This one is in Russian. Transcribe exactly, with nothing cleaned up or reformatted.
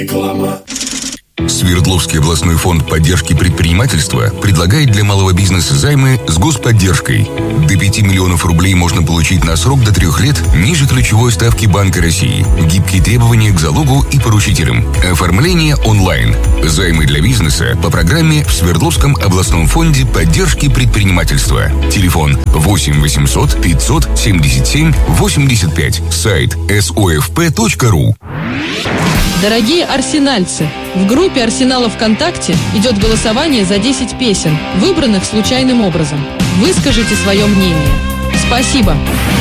Реклама. Свердловский областной фонд поддержки предпринимательства предлагает для малого бизнеса займы с господдержкой. До пяти миллионов рублей можно получить на срок до трех лет ниже ключевой ставки Банка России. Гибкие требования к залогу и поручителям. Оформление онлайн. Займы для бизнеса по программе в Свердловском областном фонде поддержки предпринимательства. Телефон восемь восемьсот пятьсот семьдесят семь восемьдесят пять. Сайт эс о эф пэ точка ру. Дорогие арсенальцы, в группе Арсенала ВКонтакте идет голосование за десять песен, выбранных случайным образом. Выскажите свое мнение. Спасибо!